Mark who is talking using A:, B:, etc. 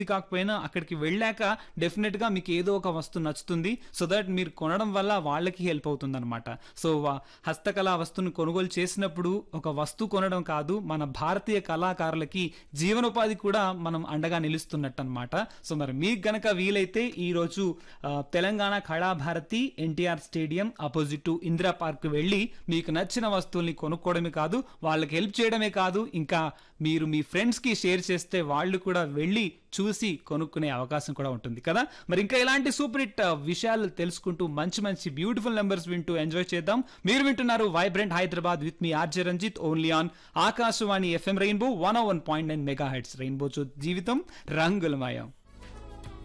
A: కాకపోయినా అక్కడికి వెళ్ళాక డెఫినెట్‌గా మీకు ఏదో ఒక వస్తువు నచ్చుతుంది. సో దట్ మీరు కొనడం వల్ల వాళ్ళకి హెల్ప్ అవుతుందనమాట. సో, హస్తకళా వస్తువుని కొనుగోలు చేసినప్పుడు ఒక వస్తువు కొనడం కాదు, మన భారతీయ కళాకారులకి జీవనోపాధి కూడా మనం అండగా నిలుస్తున్నట్టనమాట. సో, మరి మీకు గనక వీలైతే ఈరోజు Telangana Kalabharathi NTR stadium opposite to Indira park వెళ్ళి మీకు నచ్చిన వస్తువుల్ని కొనుక్కోవడమే కాదు, వాళ్ళకి హెల్ప్ చేయడమే కాదు, ఇంకా మీరు మీ ఫ్రెండ్స్‌కి షేర్ చేస్తే వాళ్ళు కూడా వెళ్ళి చూసి కొనుక్కునే అవకాశం కూడా ఉంటుంది కదా. మరి ఇంకా ఇలాంటి సూపర్ హిట్ విషయాలు తెలుసుకుంటూ మంచి మంచి బ్యూటిఫుల్ నెంబర్స్ వింటూ ఎంజాయ్ చేద్దాం. మీరు వింటున్నారు vibrant Hyderabad with me RJ Ranjith only on Akashvani FM rainbow 101.9 megahertz. Rainbow జీవితం రంగులమయం.